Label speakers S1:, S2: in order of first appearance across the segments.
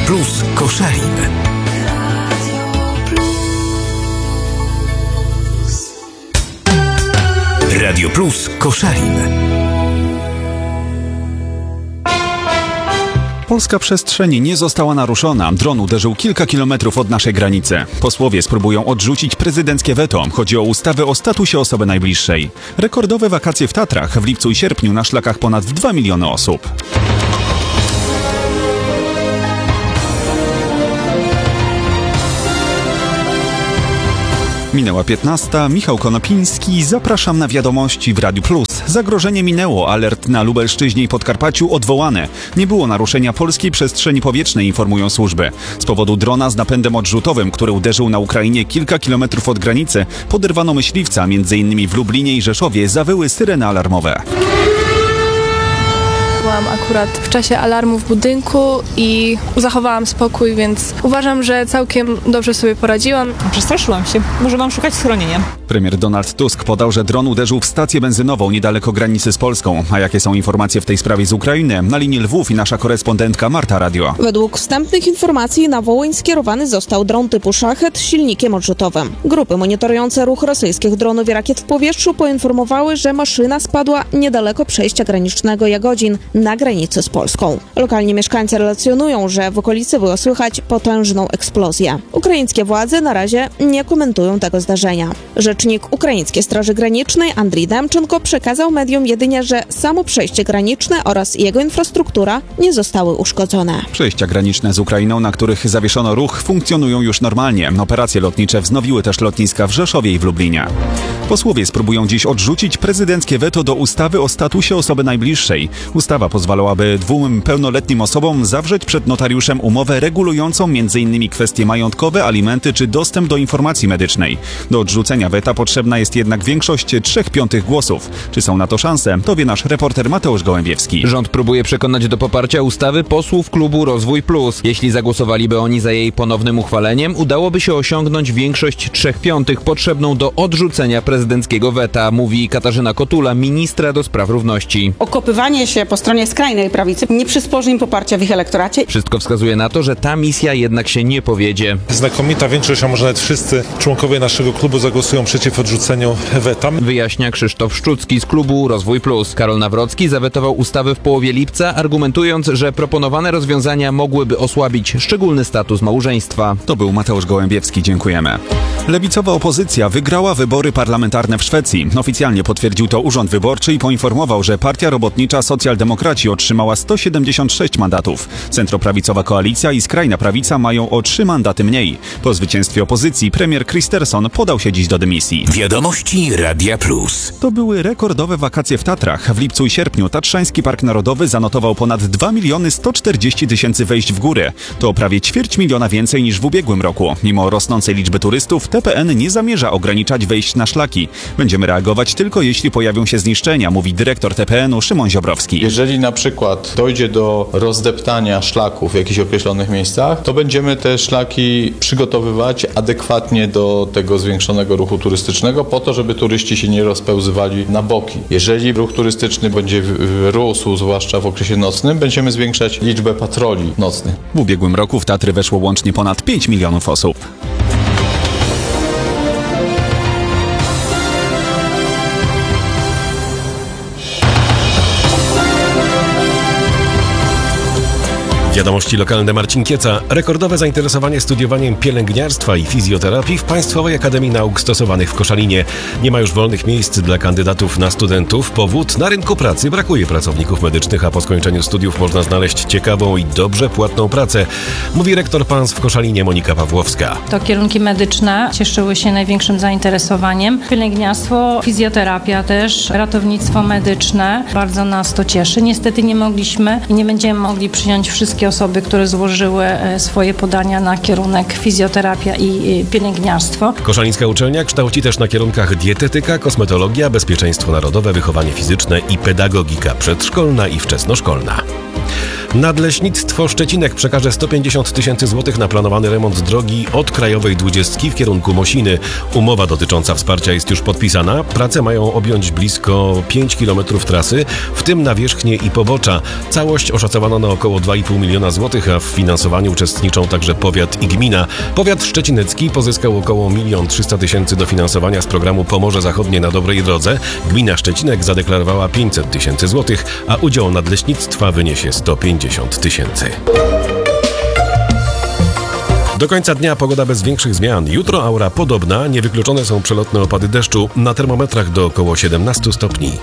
S1: Plus Koszalin. Radio Plus Koszalin.
S2: Polska przestrzeń nie została naruszona. Dron uderzył kilka kilometrów od naszej granicy. Posłowie spróbują odrzucić prezydenckie weto. Chodzi o ustawę o statusie osoby najbliższej. Rekordowe wakacje w Tatrach. W lipcu i sierpniu na szlakach ponad 2 miliony osób. Minęła 15. Michał Konopiński. Zapraszam na wiadomości w Radiu Plus. Zagrożenie minęło. Alert na Lubelszczyźnie i Podkarpaciu odwołany. Nie było naruszenia polskiej przestrzeni powietrznej, informują służby. Z powodu drona z napędem odrzutowym, który uderzył na Ukrainie kilka kilometrów od granicy, poderwano myśliwca. M.in. w Lublinie i Rzeszowie zawyły syreny alarmowe.
S3: Byłam akurat w czasie alarmu w budynku i zachowałam spokój, więc uważam, że całkiem dobrze sobie poradziłam.
S4: Przestraszyłam się. Może mam szukać schronienia.
S2: Premier Donald Tusk podał, że dron uderzył w stację benzynową niedaleko granicy z Polską. A jakie są informacje w tej sprawie z Ukrainy? Na linii Lwów i nasza korespondentka Marta Radio.
S5: Według wstępnych informacji na Wołyń skierowany został dron typu Szachet z silnikiem odrzutowym. Grupy monitorujące ruch rosyjskich dronów i rakiet w powietrzu poinformowały, że maszyna spadła niedaleko przejścia granicznego Jagodzin na granicy z Polską. Lokalni mieszkańcy relacjonują, że w okolicy było słychać potężną eksplozję. Ukraińskie władze na razie nie komentują tego zdarzenia. Rzecznik Ukraińskiej Straży Granicznej Andrii Demczenko przekazał mediom jedynie, że samo przejście graniczne oraz jego infrastruktura nie zostały uszkodzone.
S2: Przejścia graniczne z Ukrainą, na których zawieszono ruch, funkcjonują już normalnie. Operacje lotnicze wznowiły też lotniska w Rzeszowie i w Lublinie. Posłowie spróbują dziś odrzucić prezydenckie weto do ustawy o statusie osoby najbliższej. Ustawa pozwalałaby 2 pełnoletnim osobom zawrzeć przed notariuszem umowę regulującą m.in. kwestie majątkowe, alimenty czy dostęp do informacji medycznej. Do odrzucenia weta potrzebna jest jednak większość 3/5 głosów. Czy są na to szanse? To wie nasz reporter Mateusz Gołębiewski.
S6: Rząd próbuje przekonać do poparcia ustawy posłów klubu Rozwój Plus. Jeśli zagłosowaliby oni za jej ponownym uchwaleniem, udałoby się osiągnąć większość 3/5 potrzebną do odrzucenia prezydenckiego weta, mówi Katarzyna Kotula, ministra do spraw równości.
S7: Okopywanie się po stronie skrajnej prawicy nie przysporzy im poparcia w ich elektoracie.
S6: Wszystko wskazuje na to, że ta misja jednak się nie powiedzie.
S8: Znakomita większość, a może nawet wszyscy członkowie naszego klubu zagłosują przeciw odrzuceniu weta.
S6: Wyjaśnia Krzysztof Szczucki z klubu Rozwój Plus. Karol Nawrocki zawetował ustawę w połowie lipca, argumentując, że proponowane rozwiązania mogłyby osłabić szczególny status małżeństwa.
S2: To był Mateusz Gołębiewski, dziękujemy. Lewicowa opozycja wygrała wybory parlamentarne w Szwecji. Oficjalnie potwierdził to Urząd Wyborczy i poinformował, że Partia Robotnicza Socjaldemokraci otrzymała 176 mandatów. Centroprawicowa koalicja i skrajna prawica mają o 3 mandaty mniej. Po zwycięstwie opozycji premier Kristersson podał się dziś do dymisji.
S1: Wiadomości Radia Plus.
S2: To były rekordowe wakacje w Tatrach. W lipcu i sierpniu Tatrzański Park Narodowy zanotował ponad 2 140 000 wejść w górę. To prawie 250 000 więcej niż w ubiegłym roku. Mimo rosnącej liczby turystów, TPN nie zamierza ograniczać wejść na szlaki. Będziemy reagować tylko jeśli pojawią się zniszczenia, mówi dyrektor TPN-u Szymon Ziobrowski.
S9: Jeżeli na przykład dojdzie do rozdeptania szlaków w jakichś określonych miejscach, to będziemy te szlaki przygotowywać adekwatnie do tego zwiększonego ruchu turystycznego po to, żeby turyści się nie rozpełzywali na boki. Jeżeli ruch turystyczny będzie rósł, zwłaszcza w okresie nocnym, będziemy zwiększać liczbę patroli nocnych.
S2: W ubiegłym roku w Tatry weszło łącznie ponad 5 milionów osób.
S10: Wiadomości lokalne, Marcin Kieca. Rekordowe zainteresowanie studiowaniem pielęgniarstwa i fizjoterapii w Państwowej Akademii Nauk Stosowanych w Koszalinie. Nie ma już wolnych miejsc dla kandydatów na studentów. Powód: na rynku pracy brakuje pracowników medycznych, a po skończeniu studiów można znaleźć ciekawą i dobrze płatną pracę, mówi rektor PANS w Koszalinie Monika Pawłowska.
S11: To kierunki medyczne cieszyły się największym zainteresowaniem. Pielęgniarstwo, fizjoterapia też, ratownictwo medyczne. Bardzo nas to cieszy. Niestety nie mogliśmy i nie będziemy mogli przyjąć wszystkich osoby, które złożyły swoje podania na kierunek fizjoterapia i pielęgniarstwo.
S10: Koszalińska uczelnia kształci też na kierunkach dietetyka, kosmetologia, bezpieczeństwo narodowe, wychowanie fizyczne i pedagogika przedszkolna i wczesnoszkolna. Nadleśnictwo Szczecinek przekaże 150 000 złotych na planowany remont drogi od Krajowej 20 w kierunku Mosiny. Umowa dotycząca wsparcia jest już podpisana. Prace mają objąć blisko 5 km trasy, w tym nawierzchnie i pobocza. Całość oszacowano na około 2,5 miliona złotych, a w finansowaniu uczestniczą także powiat i gmina. Powiat szczecinecki pozyskał około 1 300 000 dofinansowania z programu Pomorze Zachodnie na dobrej drodze. Gmina Szczecinek zadeklarowała 500 000 złotych, a udział nadleśnictwa wyniesie 150 000. Do końca dnia pogoda bez większych zmian. Jutro aura podobna, niewykluczone są przelotne opady deszczu, na termometrach do około 17 stopni.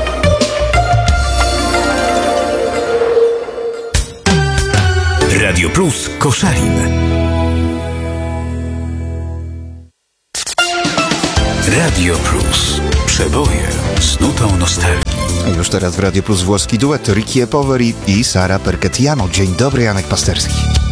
S1: Radio Plus Koszalin. Radio Plus. Przeboje z nutą nostalgii.
S12: Już teraz w Radio Plus włoski duet Ricky e Poveri i Sara Perchettiano. Dzień dobry, Janek Pasterski.